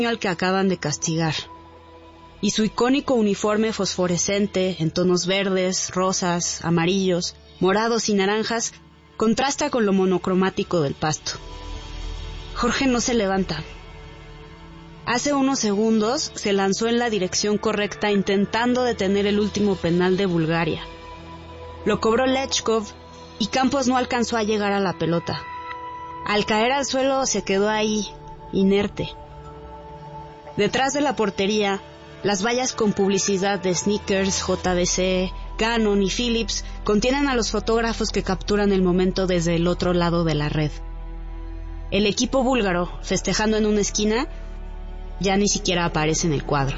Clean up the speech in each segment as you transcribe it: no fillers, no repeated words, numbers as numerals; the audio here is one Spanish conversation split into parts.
al que acaban de castigar. Y su icónico uniforme fosforescente en tonos verdes, rosas, amarillos, morados y naranjas contrasta con lo monocromático del pasto. Jorge no se levanta. Hace unos segundos se lanzó en la dirección correcta intentando detener el último penal de Bulgaria. Lo cobró Lechkov y Campos no alcanzó a llegar a la pelota. Al caer al suelo se quedó ahí, inerte. Detrás de la portería, las vallas con publicidad de Snickers, JBC, Canon y Philips contienen a los fotógrafos que capturan el momento desde el otro lado de la red. El equipo búlgaro, festejando en una esquina, ya ni siquiera aparece en el cuadro.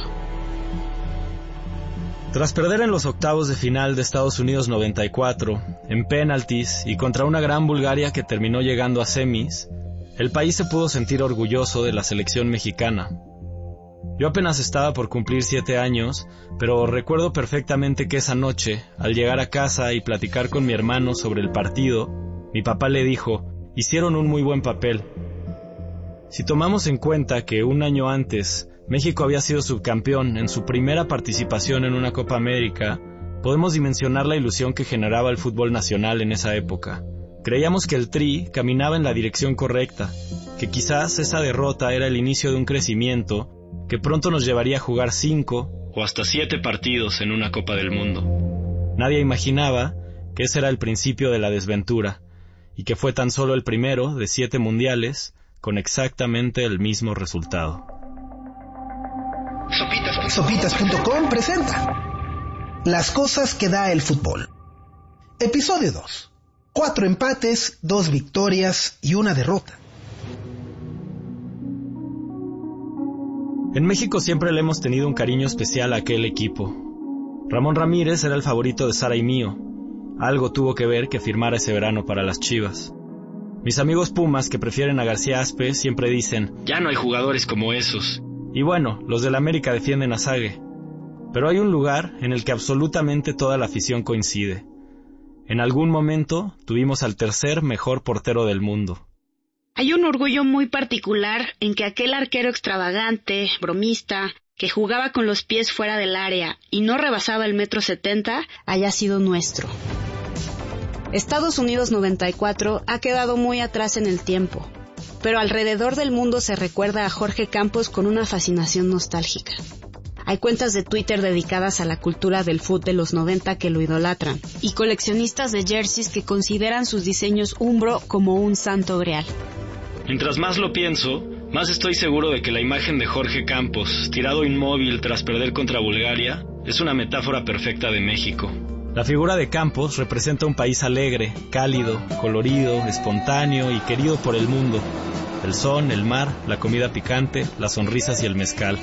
Tras perder en los octavos de final de Estados Unidos 94, en penaltis y contra una gran Bulgaria que terminó llegando a semis, el país se pudo sentir orgulloso de la selección mexicana. Yo apenas estaba por cumplir 7 años, pero recuerdo perfectamente que esa noche, al llegar a casa y platicar con mi hermano sobre el partido, mi papá le dijo: hicieron un muy buen papel. Si tomamos en cuenta que un año antes México había sido subcampeón en su primera participación en una Copa América, podemos dimensionar la ilusión que generaba el fútbol nacional en esa época. Creíamos que el Tri caminaba en la dirección correcta, que quizás esa derrota era el inicio de un crecimiento que pronto nos llevaría a jugar 5 o hasta 7 partidos en una Copa del Mundo. Nadie imaginaba que ese era el principio de la desventura, y que fue tan solo el primero de 7 mundiales con exactamente el mismo resultado. Sopitas.com presenta Las cosas que da el fútbol. Episodio 2. 4 empates, 2 victorias y 1 derrota. En México siempre le hemos tenido un cariño especial a aquel equipo. Ramón Ramírez era el favorito de Sara y mío. Algo tuvo que ver que firmara ese verano para las Chivas. Mis amigos Pumas, que prefieren a García Aspe, siempre dicen: ya no hay jugadores como esos. Y bueno, los del América defienden a Sague. Pero hay un lugar en el que absolutamente toda la afición coincide. En algún momento tuvimos al tercer mejor portero del mundo. Hay un orgullo muy particular en que aquel arquero extravagante, bromista, que jugaba con los pies fuera del área y no rebasaba el 1,70 m, haya sido nuestro. Estados Unidos 94 ha quedado muy atrás en el tiempo, pero alrededor del mundo se recuerda a Jorge Campos con una fascinación nostálgica. Hay cuentas de Twitter dedicadas a la cultura del fútbol de los 90 que lo idolatran, y coleccionistas de jerseys que consideran sus diseños Umbro como un santo grial. Mientras más lo pienso, más estoy seguro de que la imagen de Jorge Campos, tirado inmóvil tras perder contra Bulgaria, es una metáfora perfecta de México. La figura de Campos representa un país alegre, cálido, colorido, espontáneo y querido por el mundo. El sol, el mar, la comida picante, las sonrisas y el mezcal.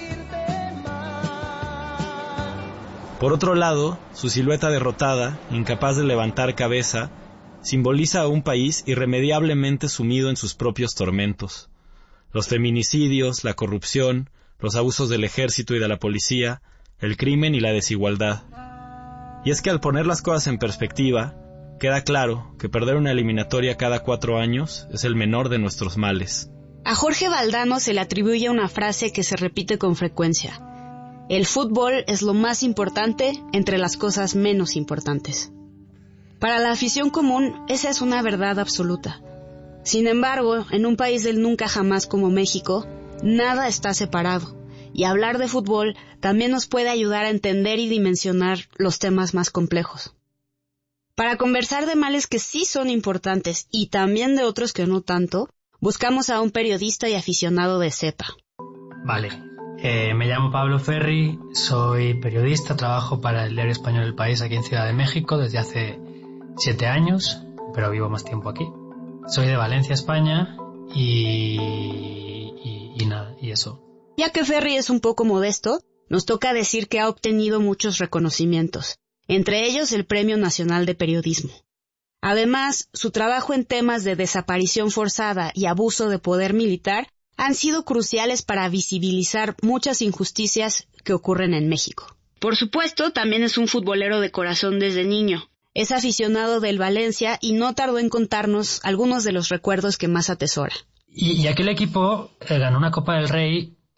Por otro lado, su silueta derrotada, incapaz de levantar cabeza, simboliza a un país irremediablemente sumido en sus propios tormentos. Los feminicidios, la corrupción, los abusos del ejército y de la policía, el crimen y la desigualdad. Y es que al poner las cosas en perspectiva, queda claro que perder una eliminatoria cada 4 años es el menor de nuestros males. A Jorge Valdano se le atribuye una frase que se repite con frecuencia: el fútbol es lo más importante entre las cosas menos importantes. Para la afición común, esa es una verdad absoluta. Sin embargo, en un país del nunca jamás como México, nada está separado, y hablar de fútbol también nos puede ayudar a entender y dimensionar los temas más complejos. Para conversar de males que sí son importantes y también de otros que no tanto, buscamos a un periodista y aficionado de cepa. Vale, me llamo Pablo Ferri, soy periodista, trabajo para el diario español El País aquí en Ciudad de México desde hace 7 años, pero vivo más tiempo aquí. Soy de Valencia, España, y nada, y eso. Ya que Ferri es un poco modesto, nos toca decir que ha obtenido muchos reconocimientos, entre ellos el Premio Nacional de Periodismo. Además, su trabajo en temas de desaparición forzada y abuso de poder militar han sido cruciales para visibilizar muchas injusticias que ocurren en México. Por supuesto, también es un futbolero de corazón desde niño. Es aficionado del Valencia y no tardó en contarnos algunos de los recuerdos que más atesora. Y aquel equipo ganó una Copa del Rey